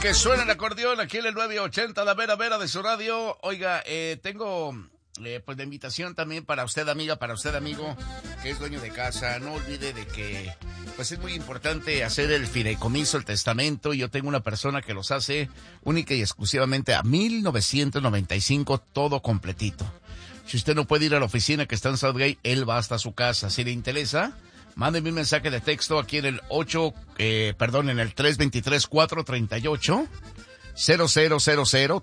Que suena el acordeón aquí en el 980, la Vera Vera de su radio. Oiga, tengo pues la invitación también para usted, amiga, para usted, amigo, que es dueño de casa. No olvide de que pues es muy importante hacer el fideicomiso, el testamento. Yo tengo una persona que los hace única y exclusivamente a 1995, todo completito. Si usted no puede ir a la oficina que está en Southgate, él va hasta su casa. Si le interesa, mándeme un mensaje de texto aquí en el en el 323-438 0000,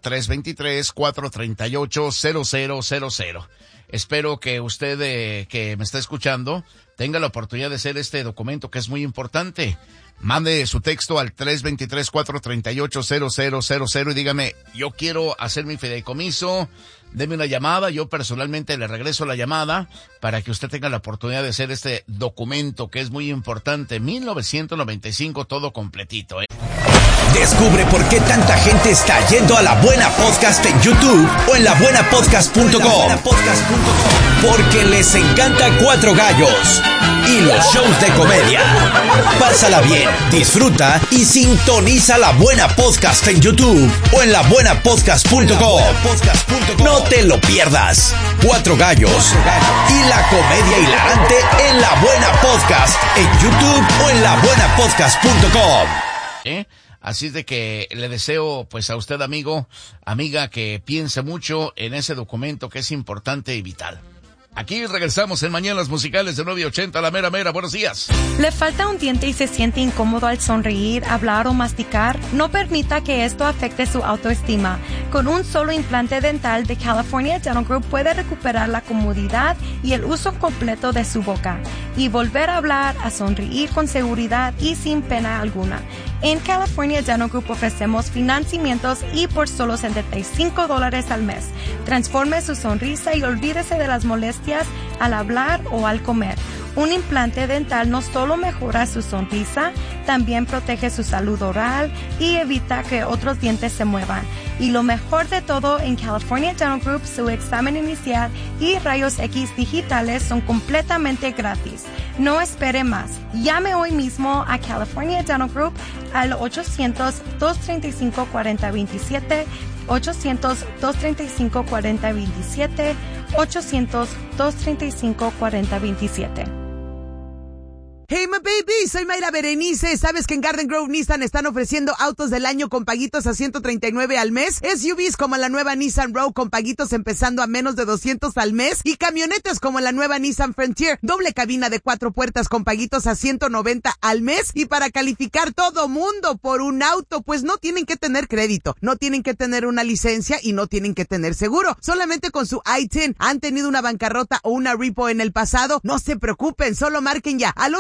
323-438-0000. Espero que usted que me está escuchando tenga la oportunidad de hacer este documento que es muy importante. Mande su texto al 323-438-0000 y dígame, yo quiero hacer mi fideicomiso, deme una llamada, yo personalmente le regreso la llamada para que usted tenga la oportunidad de hacer este documento que es muy importante. 1995, todo completito, Descubre por qué tanta gente está yendo a La Buena Podcast en YouTube o en labuenapodcast.com. Porque les encanta Cuatro Gallos y los shows de comedia. Pásala bien, disfruta y sintoniza La Buena Podcast en YouTube o en labuenapodcast.com. No te lo pierdas. Cuatro Gallos y la comedia hilarante en La Buena Podcast en YouTube o en labuenapodcast.com. Así es de que le deseo pues a usted, amigo, amiga, que piense mucho en ese documento que es importante y vital. Aquí regresamos en Mañanas Musicales de 980, la mera mera. Buenos días. ¿Le falta un diente y se siente incómodo al sonreír, hablar o masticar? No permita que esto afecte su autoestima. Con un solo implante dental de California Dental Group puede recuperar la comodidad y el uso completo de su boca y volver a hablar, a sonreír con seguridad y sin pena alguna. En California Dental Group ofrecemos financiamientos y por solo $75 al mes. Transforme su sonrisa y olvídese de las molestias al hablar o al comer. Un implante dental no solo mejora su sonrisa, también protege su salud oral y evita que otros dientes se muevan. Y lo mejor de todo, en California Dental Group, su examen inicial y rayos X digitales son completamente gratis. No espere más. Llame hoy mismo a California Dental Group al 800-235-4027, 800-235-4027, 800-235-4027. Hey, my baby, soy Mayra Berenice. ¿Sabes que en Garden Grove Nissan están ofreciendo autos del año con paguitos a $139 al mes? SUVs como la nueva Nissan Rogue con paguitos empezando a menos de $200 al mes. Y camionetas como la nueva Nissan Frontier, doble cabina de 4 puertas con paguitos a $190 al mes. Y para calificar todo mundo por un auto, pues no tienen que tener crédito, no tienen que tener una licencia y no tienen que tener seguro. Solamente con su I-10 han tenido una bancarrota o una repo en el pasado. No se preocupen, solo marquen ya al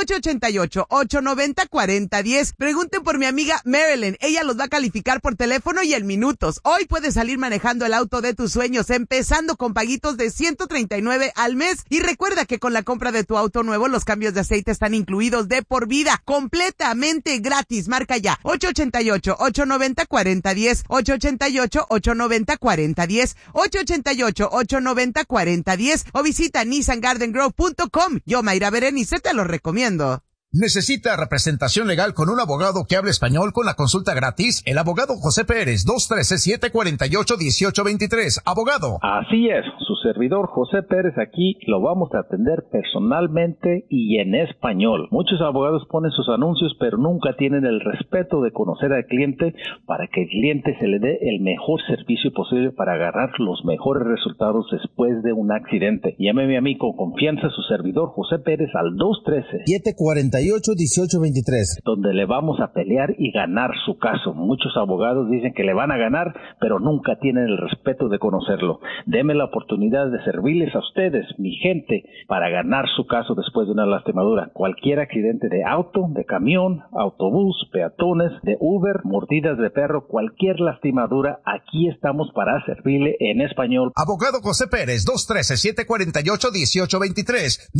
888-890-4010. Pregunten por mi amiga Marilyn. Ella los va a calificar por teléfono y en minutos. Hoy puedes salir manejando el auto de tus sueños, empezando con paguitos de $139 al mes. Y recuerda que con la compra de tu auto nuevo, los cambios de aceite están incluidos de por vida, completamente gratis. Marca ya 888-890-4010, 888-890-4010, 888-890-4010 o visita NissanGardenGrove.com. Yo, Mayra Berenice, te lo recomiendo. ¿Necesita representación legal con un abogado que hable español con la consulta gratis? El abogado José Pérez, 213-748-1823. Abogado. Así es, su servidor José Pérez aquí lo vamos a atender personalmente y en español. Muchos abogados ponen sus anuncios, pero nunca tienen el respeto de conocer al cliente para que el cliente se le dé el mejor servicio posible para agarrar los mejores resultados después de un accidente. Llámeme a mí con confianza, su servidor José Pérez al 213-748-1823, donde le vamos a pelear y ganar su caso. Muchos abogados dicen que le van a ganar, pero nunca tienen el respeto de conocerlo. Deme la oportunidad de servirles a ustedes, mi gente, para ganar su caso después de una lastimadura. Cualquier accidente de auto, de camión, autobús, peatones, de Uber, mordidas de perro, cualquier lastimadura, aquí estamos para servirle en español. Abogado José Pérez, 213-748-1823,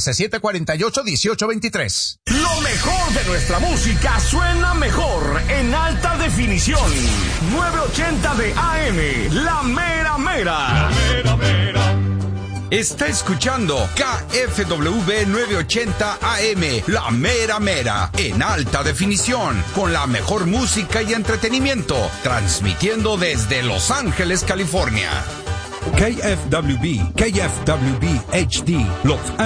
213-748-1823. Lo mejor de nuestra música suena mejor en alta definición. 980 de AM, la mera mera. La mera mera. Está escuchando KFWB 980 AM, La Mera Mera, en alta definición, con la mejor música y entretenimiento, transmitiendo desde Los Ángeles, California. KFWB HD, Los